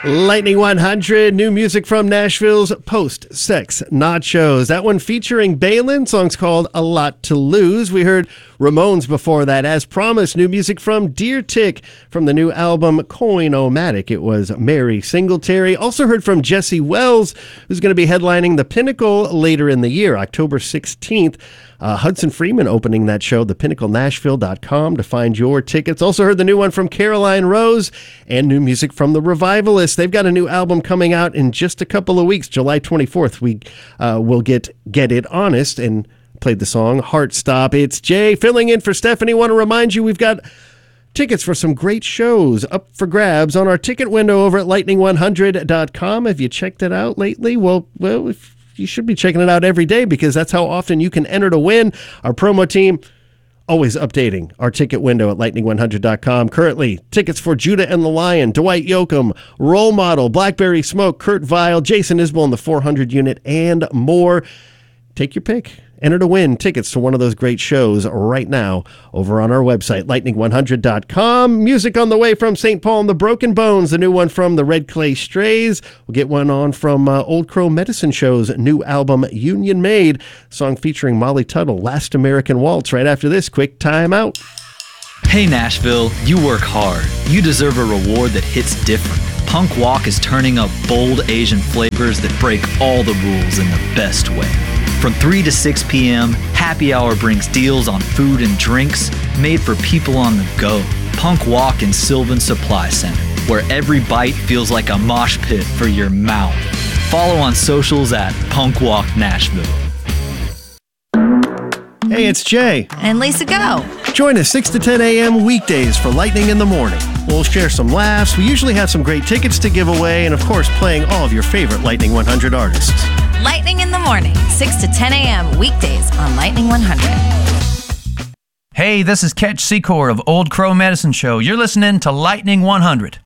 Lightning 100, new music from Nashville's Post-Sex Nachos. That one featuring Balin, song's called A Lot to Lose. We heard Ramones before that. As promised, new music from Deer Tick from the new album Coin-O-Matic. It was Mary Singletary. Also heard from Jesse Wells, who's going to be headlining The Pinnacle later in the year, October 16th. Hudson Freeman opening that show, thepinnaclenashville.com to find your tickets. Also heard the new one from Caroline Rose and new music from The Revivalists. They've got a new album coming out in just a couple of weeks. July 24th, we will get It Honest and played the song Heart Stop. It's Jay filling in for Stephanie. Want to remind you we've got tickets for some great shows up for grabs on our ticket window over at lightning100.com. Have you checked it out lately? Well, if you should be checking it out every day because that's how often you can enter to win. Our promo team always updating our ticket window at lightning100.com. Currently, tickets for Judah and the Lion, Dwight Yoakam, Role Model, Blackberry Smoke, Kurt Vile, Jason Isbell in the 400 unit, and more. Take your pick. Enter to win tickets to one of those great shows right now over on our website, lightning100.com. Music on the way from St. Paul and the Broken Bones, the new one from the Red Clay Strays. We'll get one on from Old Crow Medicine Show's new album, Union Made, song featuring Molly Tuttle, Last American Waltz. Right after this, quick time out. Hey Nashville, you work hard. You deserve a reward that hits different. Punk Walk is turning up bold Asian flavors that break all the rules in the best way. From 3 to 6 p.m., Happy Hour brings deals on food and drinks made for people on the go. Punk Walk in Sylvan Supply Center, where every bite feels like a mosh pit for your mouth. Follow on socials at Punk Walk Nashville. Hey, it's Jay. And Lisa Go. Join us 6 to 10 a.m. weekdays for Lightning in the Morning. We'll share some laughs. We usually have some great tickets to give away and, of course, playing all of your favorite Lightning 100 artists. Lightning in the Morning, 6 to 10 a.m. weekdays on Lightning 100. Hey, this is Ketch Secor of Old Crow Medicine Show. You're listening to Lightning 100.